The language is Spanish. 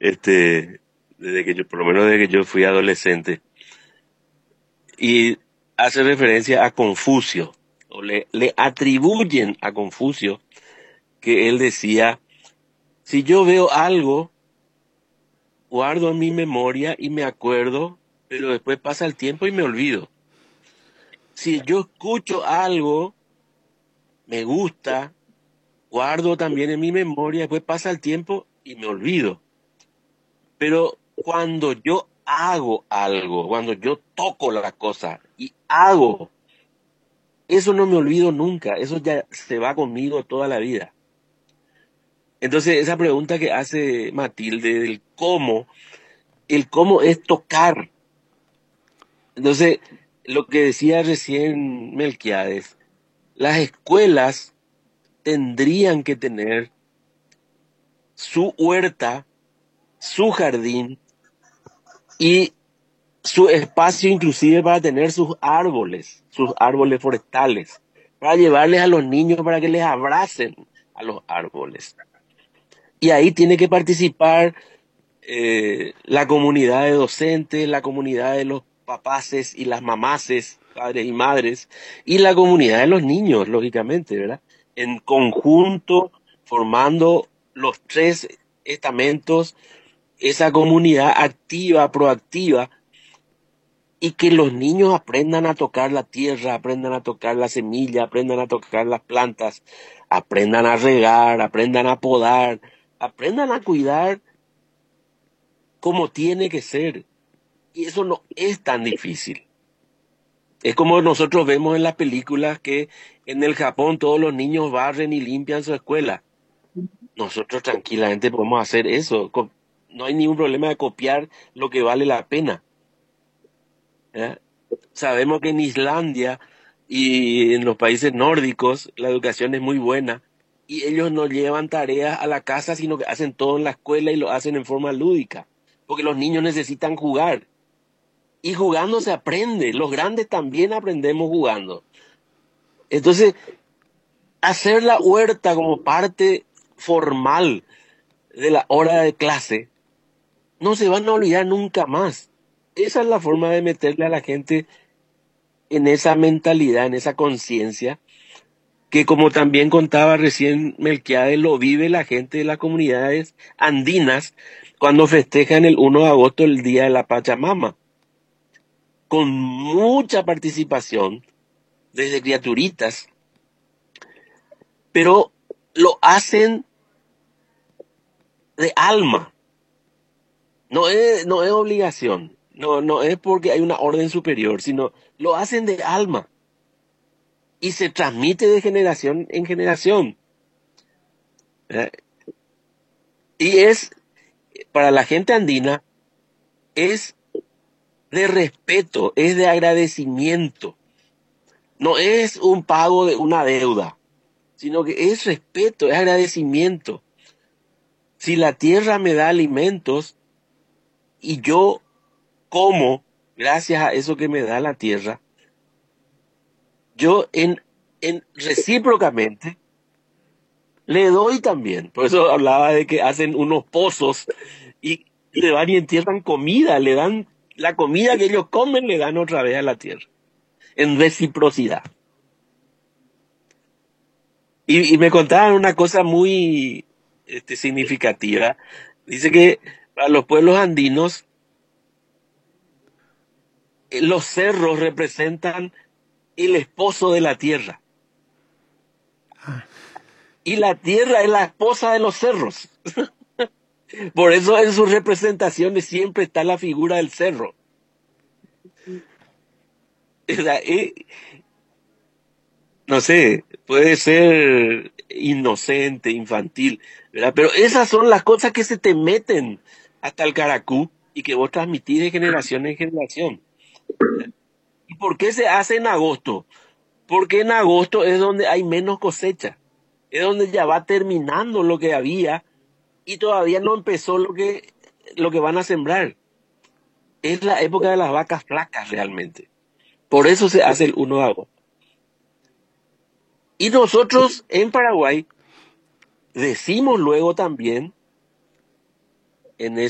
desde que yo, por lo menos desde que yo fui adolescente. Y hace referencia a Confucio, o le atribuyen a Confucio que él decía, si yo veo algo, guardo en mi memoria y me acuerdo, pero después pasa el tiempo y me olvido. Si yo escucho algo, me gusta, guardo también en mi memoria, después pasa el tiempo y me olvido. Pero cuando yo hago algo, cuando yo toco la cosa y hago, eso no me olvido nunca, eso ya se va conmigo toda la vida. Entonces, esa pregunta que hace Matilde del cómo, el cómo es tocar. Entonces, lo que decía recién Melquiades, las escuelas tendrían que tener su huerta, su jardín y su espacio inclusive para tener sus árboles forestales, para llevarles a los niños para que les abracen a los árboles. Y ahí tiene que participar la comunidad de docentes, la comunidad de los papaces y las mamaces, padres y madres, y la comunidad de los niños, lógicamente, ¿verdad? En conjunto, formando los tres estamentos, esa comunidad activa, proactiva, y que los niños aprendan a tocar la tierra, aprendan a tocar la semilla, aprendan a tocar las plantas, aprendan a regar, aprendan a podar, aprendan a cuidar como tiene que ser. Y eso no es tan difícil. Es como nosotros vemos en las películas que en el Japón todos los niños barren y limpian su escuela. Nosotros tranquilamente podemos hacer eso. No hay ningún problema de copiar lo que vale la pena. ¿Ya? Sabemos que en Islandia y en los países nórdicos la educación es muy buena y ellos no llevan tareas a la casa, sino que hacen todo en la escuela y lo hacen en forma lúdica, porque los niños necesitan jugar. Y jugando se aprende, los grandes también aprendemos jugando. Entonces, hacer la huerta como parte formal de la hora de clase, no se van a olvidar nunca más. Esa es la forma de meterle a la gente en esa mentalidad, en esa conciencia, que como también contaba recién Melquiades, lo vive la gente de las comunidades andinas cuando festejan el 1 de agosto, el Día de la Pachamama, con mucha participación desde criaturitas, pero lo hacen de alma, no es obligación, no es porque hay una orden superior, sino lo hacen de alma y se transmite de generación en generación. ¿Eh? Y para la gente andina, es de respeto, es de agradecimiento, no es un pago de una deuda, sino que es respeto, es agradecimiento. Si la tierra me da alimentos y yo como gracias a eso que me da la tierra, yo en recíprocamente le doy también. Por eso hablaba de que hacen unos pozos y le van y entierran comida, le dan la comida que ellos comen, le dan otra vez a la tierra, en reciprocidad. Y me contaban una cosa muy significativa. Dice que para los pueblos andinos, los cerros representan el esposo de la tierra. Y la tierra es la esposa de los cerros. Por eso en sus representaciones siempre está la figura del cerro. O sea, no sé, puede ser inocente, infantil, ¿verdad? Pero esas son las cosas que se te meten hasta el caracú y que vos transmitís de generación en generación. ¿Y por qué se hace en agosto? Porque en agosto es donde hay menos cosecha, es donde ya va terminando lo que había y todavía no empezó lo que van a sembrar. Es la época de las vacas flacas realmente. Por eso se hace el 1 de agosto. Y nosotros en Paraguay decimos luego también en